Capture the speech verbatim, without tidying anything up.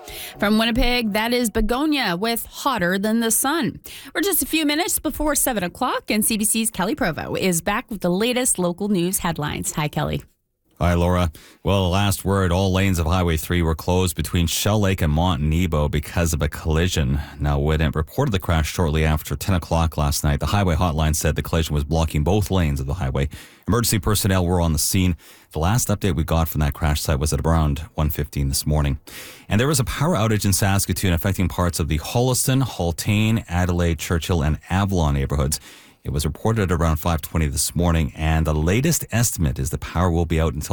From Winnipeg, that is Begonia with Hotter Than the Sun. We're just a few minutes before seven o'clock, and C B C's Kelly Provo is back with the latest local news headlines. Hi, Kelly. Hi, Laura. Well, the last word, all lanes of Highway three were closed between Shell Lake and Mont Nebo because of a collision. Now, when it reported the crash shortly after ten o'clock last night, the highway hotline said the collision was blocking both lanes of the highway. Emergency personnel were on the scene. The last update we got from that crash site was at around one fifteen this morning. And there was a power outage in Saskatoon affecting parts of the Holliston, Haltane, Adelaide, Churchill, and Avalon neighborhoods. It was reported at around five twenty this morning, and the latest estimate is the power will be out until